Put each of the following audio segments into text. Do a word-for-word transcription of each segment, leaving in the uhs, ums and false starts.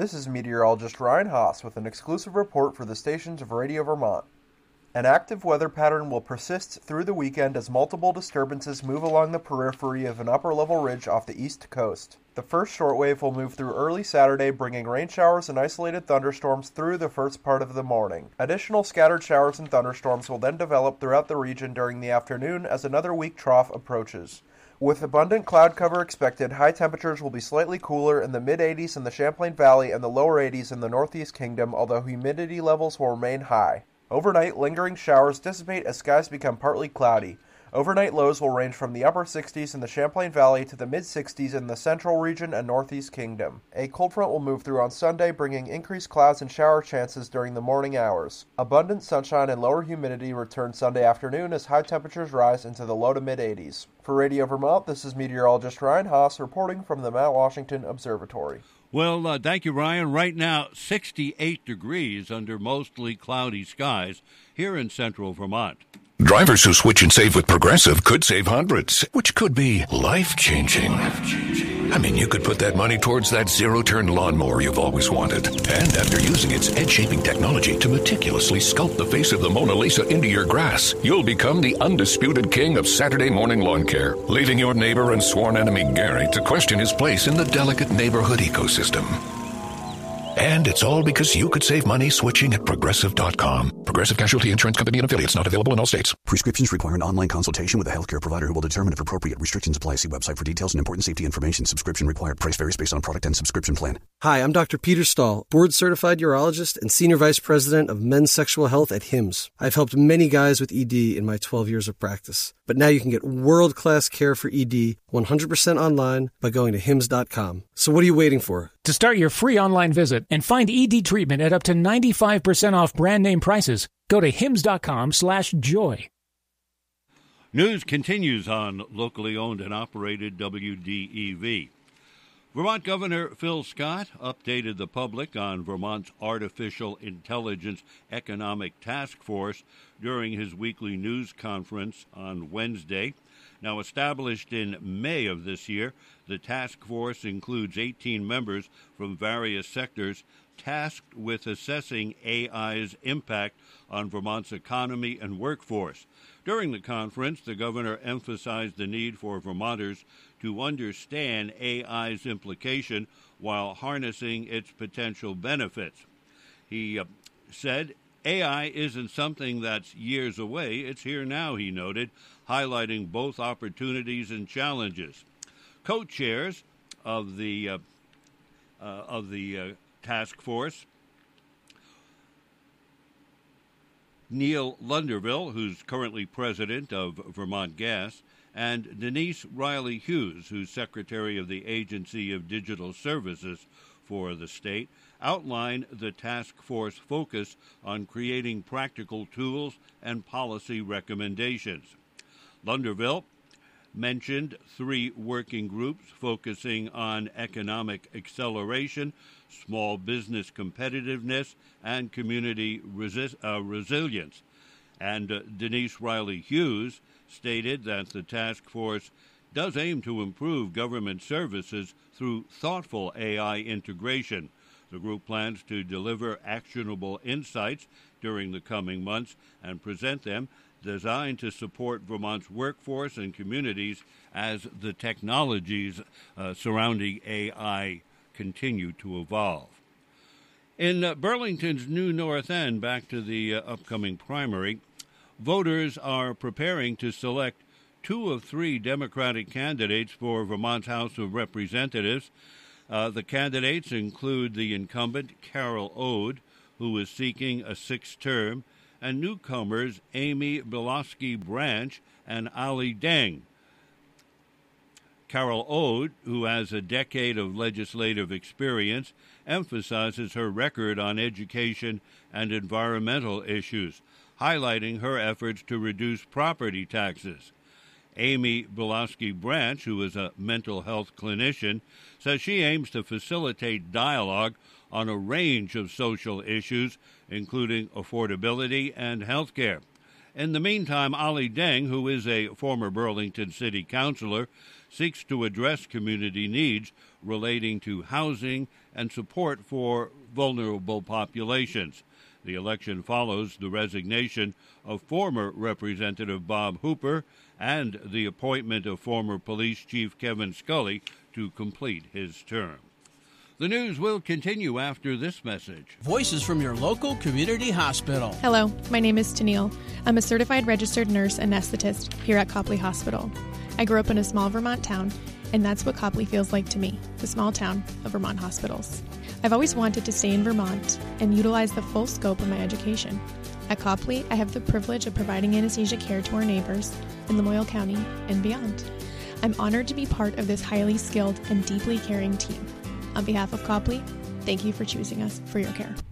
This is meteorologist Ryan Haas with an exclusive report for the stations of Radio Vermont. An active weather pattern will persist through the weekend as multiple disturbances move along the periphery of an upper-level ridge off the east coast. The first shortwave will move through early Saturday, bringing rain showers and isolated thunderstorms through the first part of the morning. Additional scattered showers and thunderstorms will then develop throughout the region during the afternoon as another weak trough approaches. With abundant cloud cover expected, high temperatures will be slightly cooler in the mid-eighties in the Champlain Valley and the lower eighties in the Northeast Kingdom, although humidity levels will remain high. Overnight, lingering showers dissipate as skies become partly cloudy. Overnight lows will range from the upper sixties in the Champlain Valley to the mid-sixties in the central region and Northeast Kingdom. A cold front will move through on Sunday, bringing increased clouds and shower chances during the morning hours. Abundant sunshine and lower humidity return Sunday afternoon as high temperatures rise into the low to mid-eighties. For Radio Vermont, this is meteorologist Ryan Haas reporting from the Mount Washington Observatory. Well, uh, thank you, Ryan. Right now, sixty-eight degrees under mostly cloudy skies here in central Vermont. Drivers who switch and save with Progressive could save hundreds, which could be life-changing. I mean, you could put that money towards that zero-turn lawnmower you've always wanted. And after using its edge-shaping technology to meticulously sculpt the face of the Mona Lisa into your grass, you'll become the undisputed king of Saturday morning lawn care, leaving your neighbor and sworn enemy Gary to question his place in the delicate neighborhood ecosystem. And it's all because you could save money switching at Progressive dot com. Progressive Casualty Insurance Company and affiliates, not available in all states. Prescriptions require an online consultation with a healthcare provider who will determine if appropriate. Restrictions apply. See website for details and important safety information. Subscription required. Price varies based on product and subscription plan. Hi, I'm Doctor Peter Stahl, board-certified urologist and senior vice president of men's sexual health at Hims. I've helped many guys with E D in my twelve years of practice. But now you can get world-class care for E D one hundred percent online by going to hims dot com. So what are you waiting for? To start your free online visit and find E D treatment at up to ninety-five percent off brand name prices, go to hims dot com slash joy. News continues on locally owned and operated W D E V. Vermont Governor Phil Scott updated the public on Vermont's Artificial Intelligence Economic Task Force during his weekly news conference on Wednesday. Now, established in May of this year, the task force includes eighteen members from various sectors tasked with assessing A I's impact on Vermont's economy and workforce. During the conference, the governor emphasized the need for Vermonters to understand A I's implication while harnessing its potential benefits. He uh, said, A I isn't something that's years away, it's here now, he noted, highlighting both opportunities and challenges. Co-chairs of the uh, uh, of the uh, task force, Neil Lunderville, who's currently president of Vermont Gas, and Denise Riley Hughes, who's secretary of the Agency of Digital Services for the state, outline the task force focus on creating practical tools and policy recommendations. Lunderville mentioned three working groups focusing on economic acceleration, small business competitiveness, and community resi- uh, resilience. And uh, Denise Riley Hughes stated that the task force does aim to improve government services through thoughtful A I integration. The group plans to deliver actionable insights during the coming months and present them designed to support Vermont's workforce and communities as the technologies uh, surrounding A I continue to evolve. In uh, Burlington's New North End, back to the uh, upcoming primary, voters are preparing to select two of three Democratic candidates for Vermont's House of Representatives. Uh, the candidates include the incumbent Carol Ode, who is seeking a sixth term, and newcomers Amy Bilowski Branch and Ali Deng. Carol Ode, who has a decade of legislative experience, emphasizes her record on education and environmental issues, highlighting her efforts to reduce property taxes. Amy Bilowski Branch, who is a mental health clinician, says she aims to facilitate dialogue on a range of social issues, including affordability and health care. In the meantime, Ali Deng, who is a former Burlington City Councilor, seeks to address community needs relating to housing and support for vulnerable populations. The election follows the resignation of former Representative Bob Hooper and the appointment of former Police Chief Kevin Scully to complete his term. The news will continue after this message. Voices from your local community hospital. Hello, my name is Tennille. I'm a certified registered nurse anesthetist here at Copley Hospital. I grew up in a small Vermont town, and that's what Copley feels like to me, the small town of Vermont hospitals. I've always wanted to stay in Vermont and utilize the full scope of my education. At Copley, I have the privilege of providing anesthesia care to our neighbors in Lamoille County and beyond. I'm honored to be part of this highly skilled and deeply caring team. On behalf of Copley, thank you for choosing us for your care.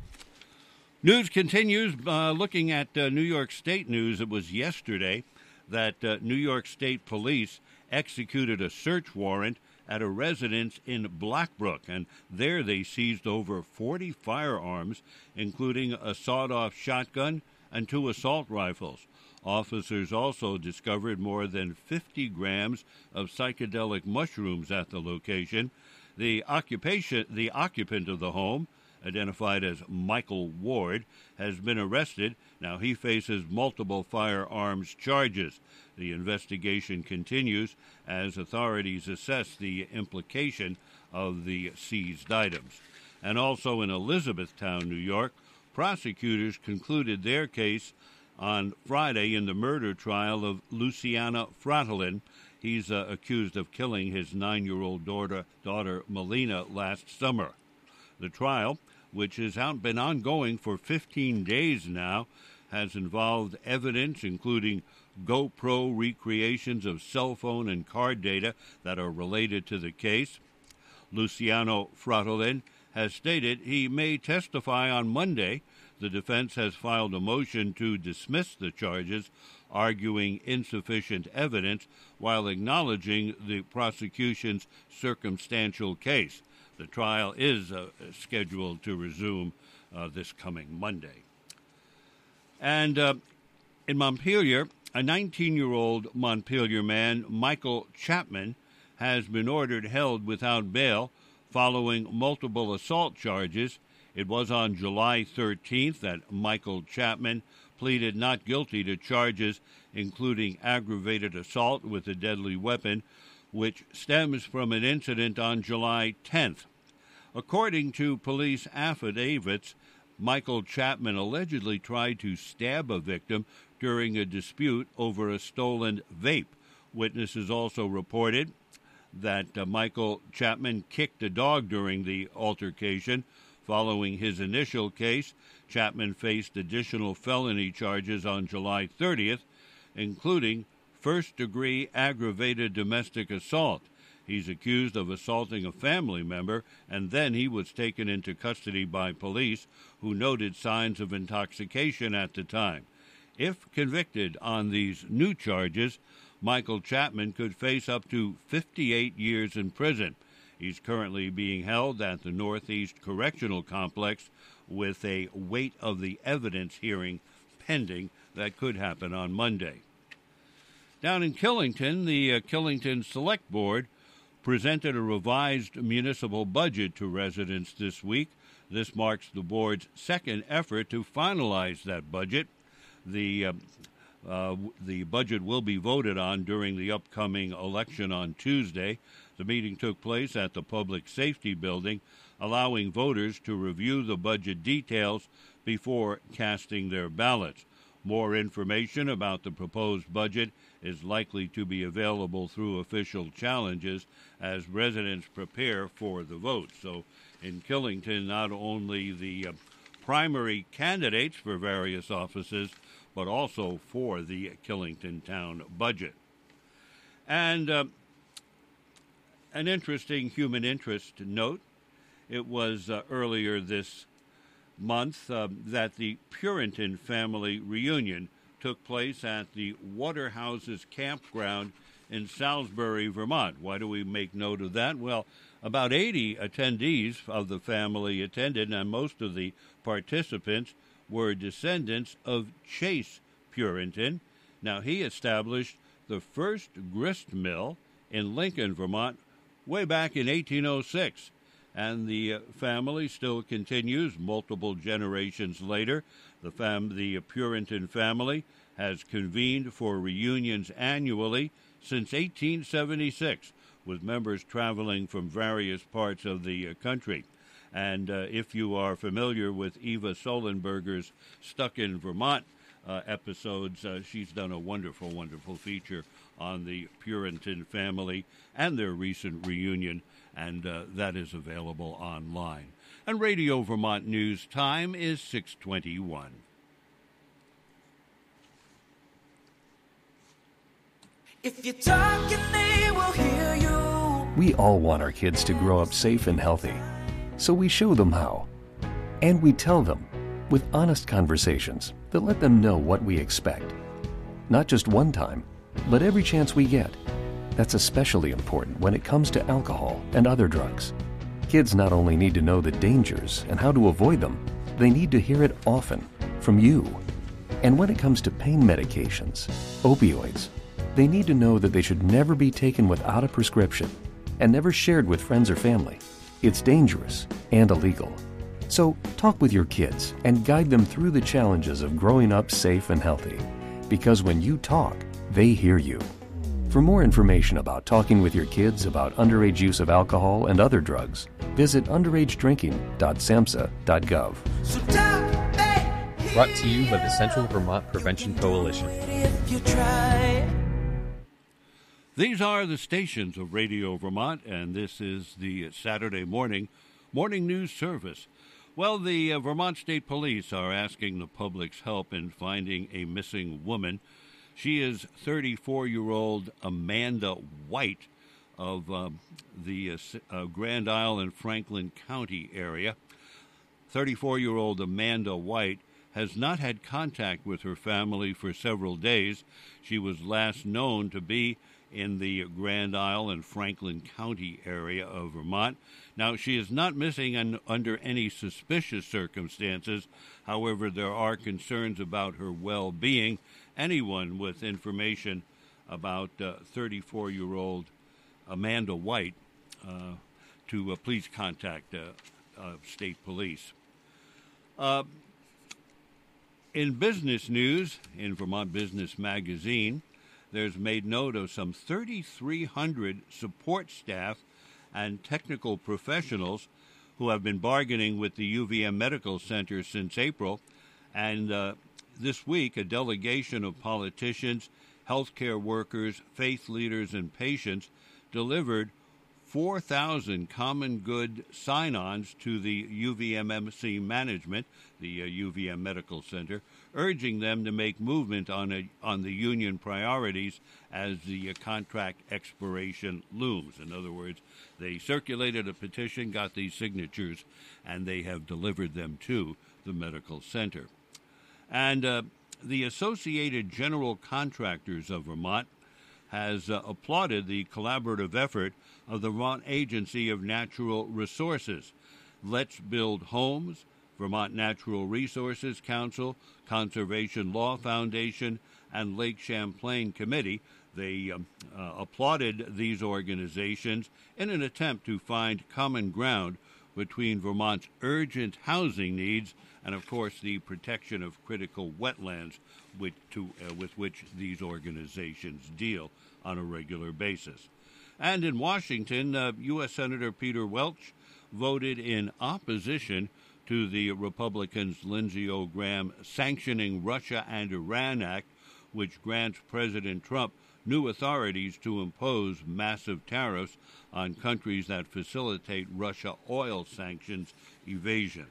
News continues. Uh, looking at uh, New York State news, it was yesterday that uh, New York State Police executed a search warrant at a residence in Blackbrook, and there they seized over forty firearms, including a sawed-off shotgun and two assault rifles. Officers also discovered more than fifty grams of psychedelic mushrooms at the location. The occupation, the occupant of the home, identified as Michael Ward, has been arrested. Now he faces multiple firearms charges. The investigation continues as authorities assess the implication of the seized items. And also in Elizabethtown, New York, prosecutors concluded their case on Friday in the murder trial of Luciano Fratellin. He's uh, accused of killing his nine-year-old daughter, daughter Melina, last summer. The trial, which has been ongoing for fifteen days now, has involved evidence including GoPro recreations of cell phone and card data that are related to the case. Luciano Fratellin has stated he may testify on Monday. The defense has filed a motion to dismiss the charges, arguing insufficient evidence while acknowledging the prosecution's circumstantial case. The trial is uh, scheduled to resume uh, this coming Monday. And uh, in Montpelier, a nineteen-year-old Montpelier man, Michael Chapman, has been ordered held without bail following multiple assault charges. It was on July thirteenth that Michael Chapman pleaded not guilty to charges including aggravated assault with a deadly weapon, which stems from an incident on July tenth. According to police affidavits, Michael Chapman allegedly tried to stab a victim during a dispute over a stolen vape. Witnesses also reported that uh, Michael Chapman kicked a dog during the altercation. Following his initial case, Chapman faced additional felony charges on July thirtieth, including first-degree aggravated domestic assault. He's accused of assaulting a family member, and then he was taken into custody by police, who noted signs of intoxication at the time. If convicted on these new charges, Michael Chapman could face up to fifty-eight years in prison. He's currently being held at the Northeast Correctional Complex with a weight of the evidence hearing pending that could happen on Monday. Down in Killington, the uh, Killington Select Board presented a revised municipal budget to residents this week. This marks the board's second effort to finalize that budget. The uh, uh, the budget will be voted on during the upcoming election on Tuesday. The meeting took place at the Public Safety Building, allowing voters to review the budget details before casting their ballots. More information about the proposed budget is likely to be available through official challenges as residents prepare for the vote. So in Killington, not only the uh, primary candidates for various offices, but also for the Killington town budget. And uh, an interesting human interest note, it was uh, earlier this month uh, that the Purinton family reunion took place at the Waterhouses Campground in Salisbury, Vermont. Why do we make note of that? Well, about eighty attendees of the family attended, and most of the participants were descendants of Chase Purinton. Now, he established the first grist mill in Lincoln, Vermont, way back in eighteen oh six. And the uh, family still continues multiple generations later. The, fam- the Purinton family has convened for reunions annually since eighteen seventy-six, with members traveling from various parts of the uh, country. And uh, if you are familiar with Eva Solenberger's Stuck in Vermont uh, episodes, uh, she's done a wonderful, wonderful feature on the Purinton family and their recent reunion, and uh, that is available online. And Radio Vermont News time is six twenty-one. If you're talking, they will hear you. We all want our kids to grow up safe and healthy, so we show them how. And we tell them with honest conversations that let them know what we expect. Not just one time, but every chance we get. That's especially important when it comes to alcohol and other drugs. Kids not only need to know the dangers and how to avoid them, they need to hear it often from you. And when it comes to pain medications, opioids, they need to know that they should never be taken without a prescription and never shared with friends or family. It's dangerous and illegal. So talk with your kids and guide them through the challenges of growing up safe and healthy. Because when you talk, they hear you. For more information about talking with your kids about underage use of alcohol and other drugs, visit underage drinking dot samhsa dot gov. So talk, they Brought to you by the Central Vermont Prevention Coalition. if you try. These are the stations of Radio Vermont, and this is the Saturday morning morning news service. Well, the uh, Vermont State Police are asking the public's help in finding a missing woman. She is thirty-four-year-old Amanda White of uh, the uh, uh, Grand Isle and Franklin County area. thirty-four-year-old Amanda White has not had contact with her family for several days. She was last known to be in the Grand Isle and Franklin County area of Vermont. Now, she is not missing un- under any suspicious circumstances. However, there are concerns about her well-being. Anyone with information about uh, thirty-four-year-old Amanda White uh, to uh, please contact uh, uh, state police. Uh, in business news, in Vermont Business Magazine, there's made note of some thirty-three hundred support staff and technical professionals who have been bargaining with the U V M Medical Center since April. And uh, this week, a delegation of politicians, healthcare workers, faith leaders, and patients delivered four thousand common good sign-ons to the U V M M C management, the uh, U V M Medical Center, urging them to make movement on a, on the union priorities as the uh, contract expiration looms. In other words, they circulated a petition, got these signatures, and they have delivered them to the medical center. And uh, the Associated General Contractors of Vermont has uh, applauded the collaborative effort of the Vermont Agency of Natural Resources, Let's Build Homes, Vermont Natural Resources Council, Conservation Law Foundation, and Lake Champlain Committee. They um, uh, applauded these organizations in an attempt to find common ground between Vermont's urgent housing needs and, of course, the protection of critical wetlands with, to, uh, with which these organizations deal on a regular basis. And in Washington, uh, U S Senator Peter Welch voted in opposition to the Republicans' Lindsey O. Graham Sanctioning Russia and Iran Act, which grants President Trump new authorities to impose massive tariffs on countries that facilitate Russia oil sanctions evasion.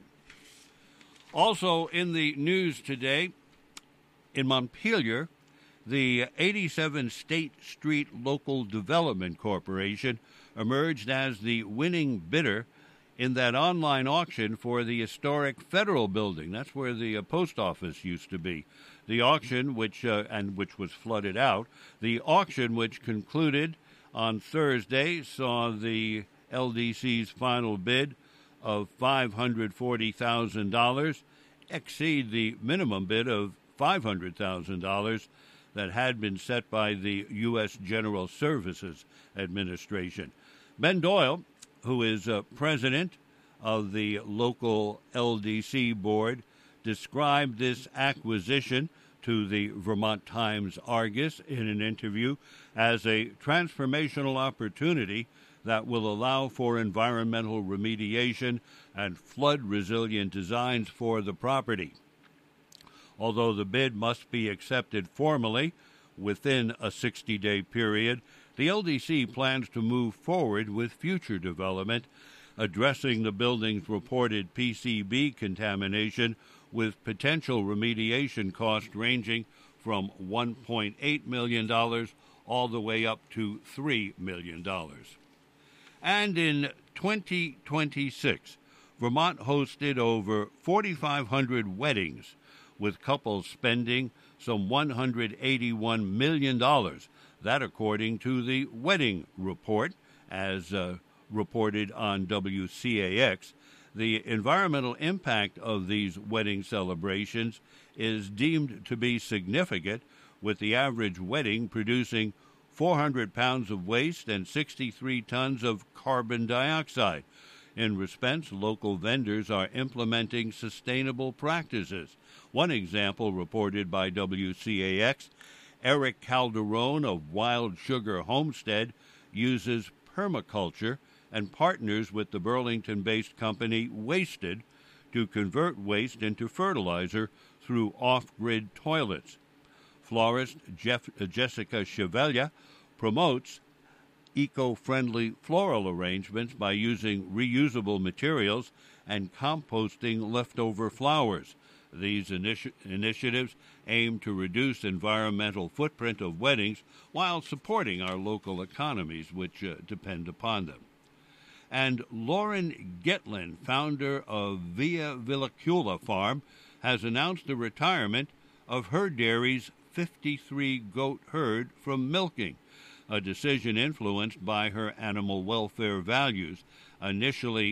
Also in the news today, in Montpelier, the eighty-seven State Street Local Development Corporation emerged as the winning bidder in that online auction for the historic Federal Building. That's where the uh, post office used to be. The auction, which uh, and which was flooded out, the auction which concluded on Thursday saw the L D C's final bid of five hundred forty thousand dollars exceed the minimum bid of five hundred thousand dollars that had been set by the U S General Services Administration. Ben Doyle, who is uh, president of the local L D C board, described this acquisition to the Vermont Times Argus in an interview as a transformational opportunity that will allow for environmental remediation and flood-resilient designs for the property. Although the bid must be accepted formally within a sixty-day period, the L D C plans to move forward with future development, addressing the building's reported P C B contamination with potential remediation costs ranging from one point eight million dollars all the way up to three million dollars. And in twenty twenty-six, Vermont hosted over forty-five hundred weddings, with couples spending some one hundred eighty-one million dollars. That according to the Wedding Report, as uh, reported on W C A X. The environmental impact of these wedding celebrations is deemed to be significant, with the average wedding producing four hundred pounds of waste and sixty-three tons of carbon dioxide. In response, local vendors are implementing sustainable practices. One example reported by W C A X, Eric Calderon of Wild Sugar Homestead uses permaculture and partners with the Burlington-based company Wasted to convert waste into fertilizer through off-grid toilets. Florist Jeff, uh, Jessica Chevalier promotes eco-friendly floral arrangements by using reusable materials and composting leftover flowers. These initi- initiatives aim to reduce environmental footprint of weddings while supporting our local economies, which uh, depend upon them. And Lauren Getlin, founder of Via Villicula Farm, has announced the retirement of her dairy's fifty-three goat herd from milking, a decision influenced by her animal welfare values, initially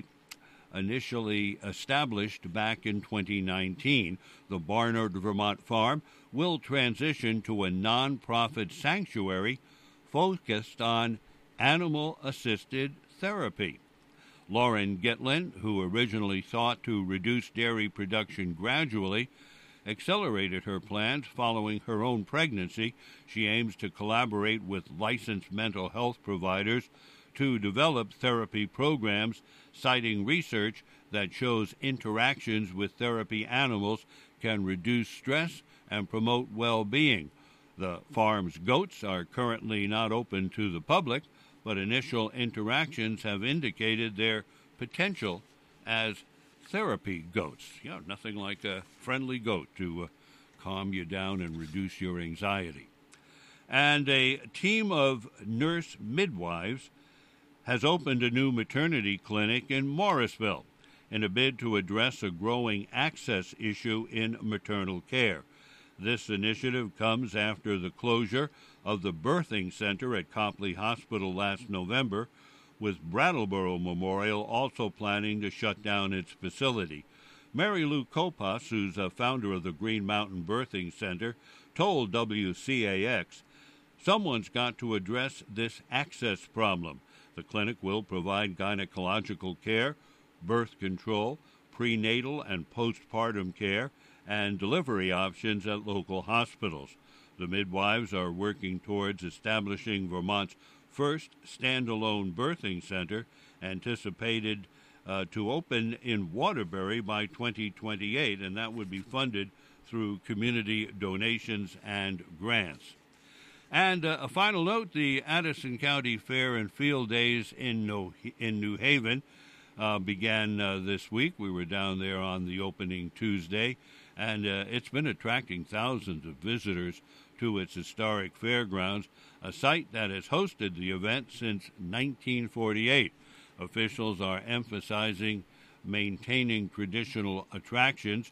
initially established back in twenty nineteen. The Barnard, Vermont farm will transition to a non-profit sanctuary focused on animal-assisted therapy. Lauren Getlin, who originally sought to reduce dairy production gradually, accelerated her plans following her own pregnancy. She aims to collaborate with licensed mental health providers to develop therapy programs, citing research that shows interactions with therapy animals can reduce stress and promote well-being. The farm's goats are currently not open to the public, but initial interactions have indicated their potential as therapy goats. You know, nothing like a friendly goat to uh, calm you down and reduce your anxiety. And a team of nurse midwives has opened a new maternity clinic in Morrisville in a bid to address a growing access issue in maternal care. This initiative comes after the closure of the birthing center at Copley Hospital last November, with Brattleboro Memorial also planning to shut down its facility. Mary Lou Copas, who's a founder of the Green Mountain Birthing Center, told W C A X, "Someone's got to address this access problem. The clinic will provide gynecological care, birth control, prenatal and postpartum care, and delivery options at local hospitals. The midwives are working towards establishing Vermont's first standalone birthing center, anticipated uh, to open in Waterbury by twenty twenty-eight, and that would be funded through community donations and grants." And uh, a final note, the Addison County Fair and Field Days in, no- in New Haven uh, began uh, this week. We were down there on the opening Tuesday, and uh, it's been attracting thousands of visitors to its historic fairgrounds, a site that has hosted the event since nineteen forty-eight. Officials are emphasizing maintaining traditional attractions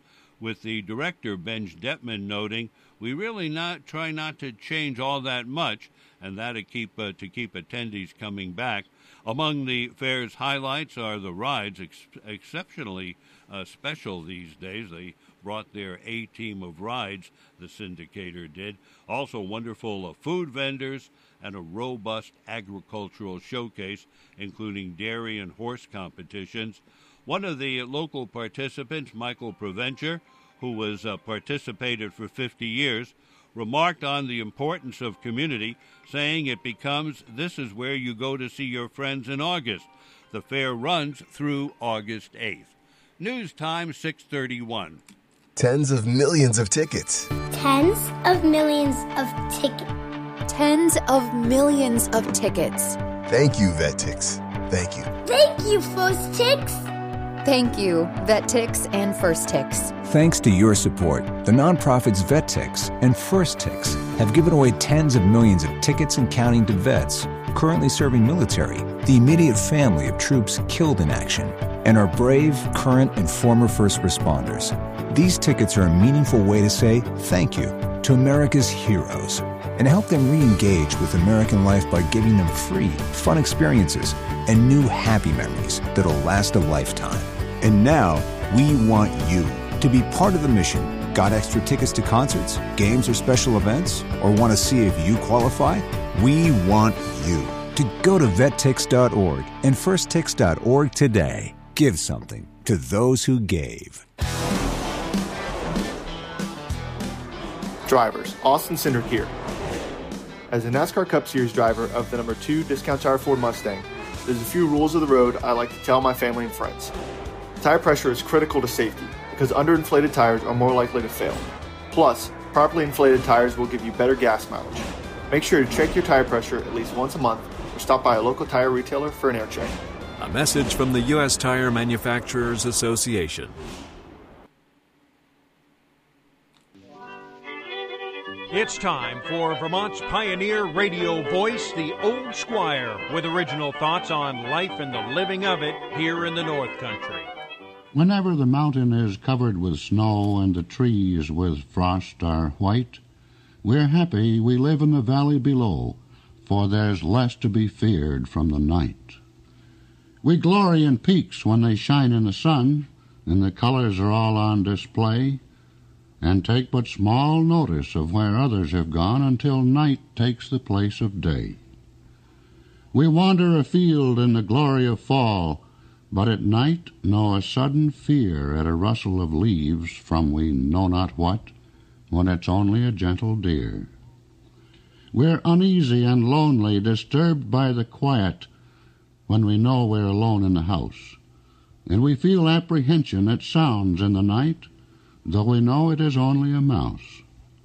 with the director, Benj Detman, noting, we really not try not to change all that much, and that to keep, uh, to keep attendees coming back. Among the fair's highlights are the rides, ex- exceptionally uh, special these days. They brought their A-team of rides, the syndicator did. Also wonderful uh, food vendors and a robust agricultural showcase, including dairy and horse competitions. One of the local participants, Michael Provencher, who has uh, participated for fifty years, remarked on the importance of community, saying it becomes, this is where you go to see your friends in August. The fair runs through August eighth. News time, six thirty-one. Tens of millions of tickets. Tens of millions of tickets. Tens of millions of tickets. Thank you, VetTix. Thank you. Thank you, First Tix. Thank you, VetTix and First Tix. Thanks to your support, the nonprofits VetTix and First Tix have given away tens of millions of tickets and counting to vets currently serving military, the immediate family of troops killed in action, and our brave, current, and former first responders. These tickets are a meaningful way to say thank you to America's heroes and help them re-engage with American life by giving them free, fun experiences and new happy memories that'll last a lifetime. And now, we want you to be part of the mission. Got extra tickets to concerts, games, or special events? Or want to see if you qualify? We want you to go to vet tix dot org and first tix dot org today. Give something to those who gave. Drivers, Austin Cindric here. As a NASCAR Cup Series driver of the number two Discount Tire Ford Mustang, there's a few rules of the road I like to tell my family and friends. Tire pressure is critical to safety because underinflated tires are more likely to fail. Plus, properly inflated tires will give you better gas mileage. Make sure to check your tire pressure at least once a month or stop by a local tire retailer for an air check. A message from the U S Tire Manufacturers Association. It's time for Vermont's pioneer radio voice, the Old Squire, with original thoughts on life and the living of it here in the North Country. Whenever the mountain is covered with snow and the trees with frost are white, we're happy we live in the valley below, for there's less to be feared from the night. We glory in peaks when they shine in the sun, and the colors are all on display, and take but small notice of where others have gone until night takes the place of day. We wander afield in the glory of fall, but at night know a sudden fear at a rustle of leaves from we know not what, when it's only a gentle deer. We're uneasy and lonely, disturbed by the quiet, when we know we're alone in the house, and we feel apprehension at sounds in the night, though we know it is only a mouse.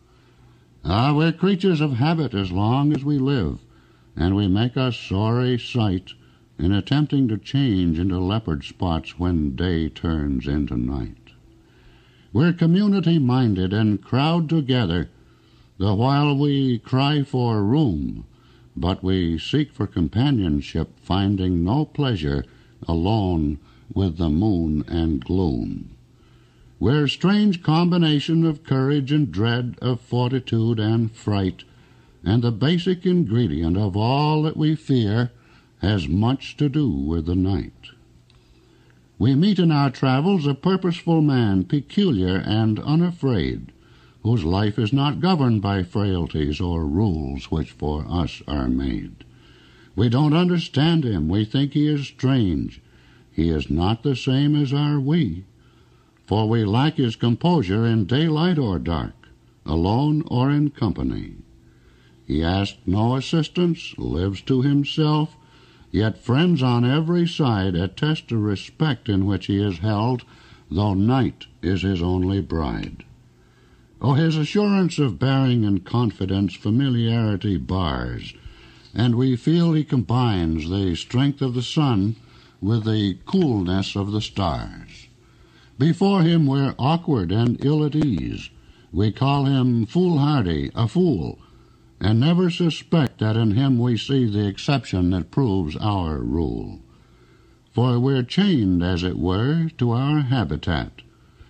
Ah, we're creatures of habit as long as we live, and we make a sorry sight in attempting to change into leopard spots when day turns into night. We're community-minded and crowd together, the while we cry for room, but we seek for companionship, finding no pleasure alone with the moon and gloom. We're a strange combination of courage and dread, of fortitude and fright, and the basic ingredient of all that we fear has much to do with the night. We meet in our travels a purposeful man, peculiar and unafraid, whose life is not governed by frailties or rules which for us are made. We don't understand him. We think he is strange. He is not the same as are we, for we lack his composure in daylight or dark, alone or in company. He asks no assistance, lives to himself, yet friends on every side attest the respect in which he is held, though night is his only bride. Oh, his assurance of bearing and confidence familiarity bars, and we feel he combines the strength of the sun with the coolness of the stars. Before him we're awkward and ill at ease. We call him foolhardy, a fool, and never suspect that in him we see the exception that proves our rule. For we're chained, as it were, to our habitat,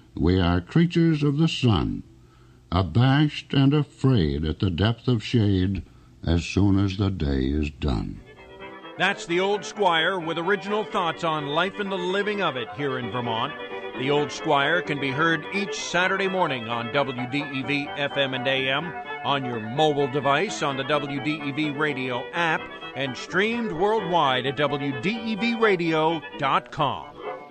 We are creatures of the sun, abashed and afraid at the depth of shade as soon as the day is done. That's the Old Squire with original thoughts on life and the living of it here in Vermont. The Old Squire can be heard each Saturday morning on W D E V F M and A M, on your mobile device, on the W D E V Radio app, and streamed worldwide at W D E V radio dot com.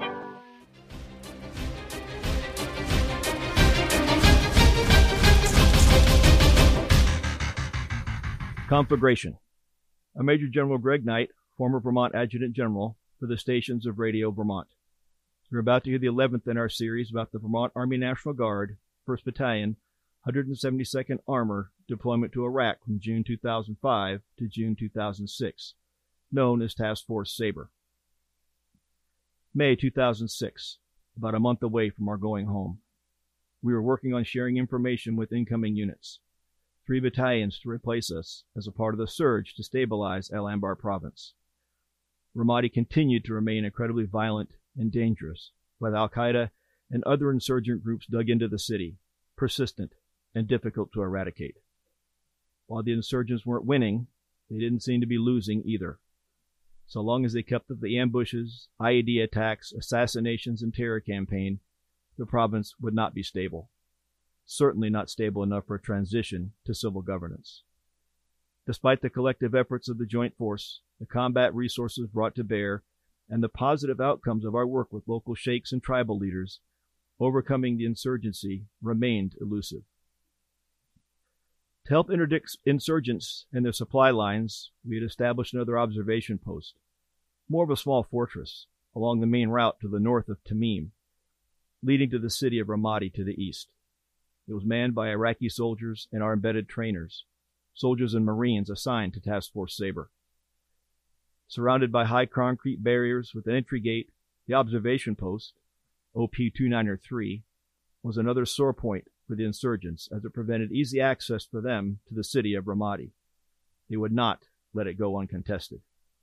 Conflagration. I'm Major General Greg Knight, former Vermont Adjutant General for the stations of Radio Vermont. We're about to hear the eleventh in our series about the Vermont Army National Guard, first Battalion, one hundred seventy-second Armor deployment to Iraq from June two thousand five to June two thousand six, known as Task Force Sabre. May two thousand six, about a month away from our going home. We were working on sharing information with incoming units. Three battalions to replace us as a part of the surge to stabilize Al Anbar province. Ramadi continued to remain incredibly violent and dangerous, while Al-Qaeda and other insurgent groups dug into the city, persistent and difficult to eradicate. While the insurgents weren't winning, they didn't seem to be losing either. So long as they kept up the ambushes, I E D attacks, assassinations, and terror campaign, the province would not be stable. Certainly not stable enough for a transition to civil governance. Despite the collective efforts of the Joint Force, the combat resources brought to bear, and the positive outcomes of our work with local sheikhs and tribal leaders, overcoming the insurgency remained elusive. To help interdict insurgents and their supply lines, we had established another observation post, more of a small fortress, along the main route to the north of Tamim, leading to the city of Ramadi to the east. It was manned by Iraqi soldiers and our embedded trainers, soldiers and Marines assigned to Task Force Sabre. Surrounded by high concrete barriers with an entry gate, the observation post, O P two ninety-three, was another sore point for the insurgents as it prevented easy access for them to the city of Ramadi. They would not let it go uncontested.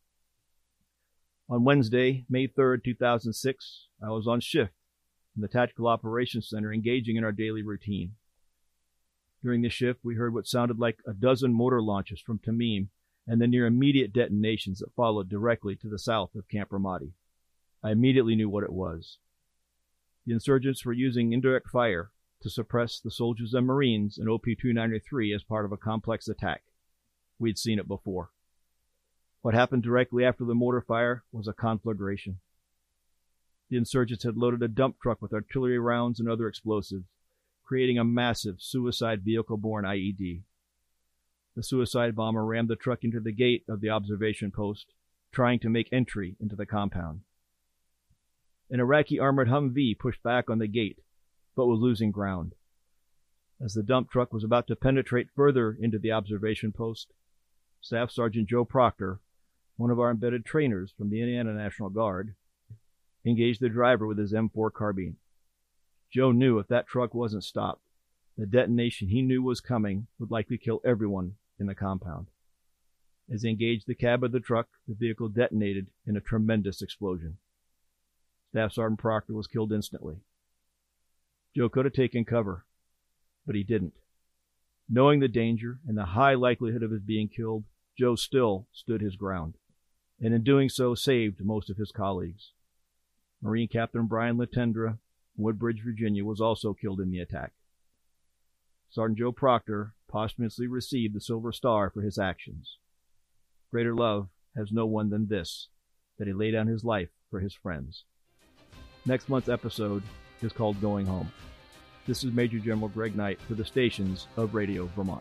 On Wednesday, May third, two thousand six, I was on shift in the Tactical Operations Center engaging in our daily routine. During the shift, we heard what sounded like a dozen mortar launches from Tamim and the near immediate detonations that followed directly to the south of Camp Ramadi. I immediately knew what it was. The insurgents were using indirect fire to suppress the soldiers and Marines in O P two ninety-three as part of a complex attack. We'd seen it before. What happened directly after the mortar fire was a conflagration. The insurgents had loaded a dump truck with artillery rounds and other explosives, creating a massive suicide vehicle-borne I E D. The suicide bomber rammed the truck into the gate of the observation post, trying to make entry into the compound. An Iraqi armored Humvee pushed back on the gate, but was losing ground. As the dump truck was about to penetrate further into the observation post, Staff Sergeant Joe Proctor, one of our embedded trainers from the Indiana National Guard, engaged the driver with his M four carbine. Joe knew if that truck wasn't stopped, the detonation he knew was coming would likely kill everyone in the compound. As he engaged the cab of the truck, the vehicle detonated in a tremendous explosion. Staff Sergeant Proctor was killed instantly. Joe could have taken cover, but he didn't. Knowing the danger and the high likelihood of his being killed, Joe still stood his ground, and in doing so saved most of his colleagues. Marine Captain Brian Latendra, Woodbridge, Virginia, was also killed in the attack. Sergeant Joe Proctor posthumously received the Silver Star for his actions. Greater love has no one than this, that he laid down his life for his friends. Next month's episode is called Going Home. This is Major General Greg Knight for the stations of Radio Vermont.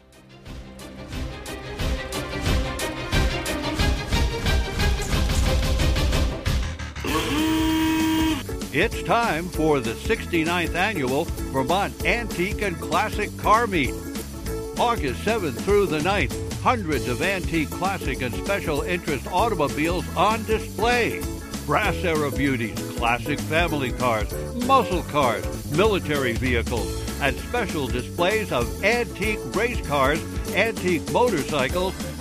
It's time for the sixty-ninth Annual Vermont Antique and Classic Car Meet. August seventh through the ninth, hundreds of antique, classic, and special interest automobiles on display. Brass era beauties, classic family cars, muscle cars, military vehicles, and special displays of antique race cars, antique motorcycles,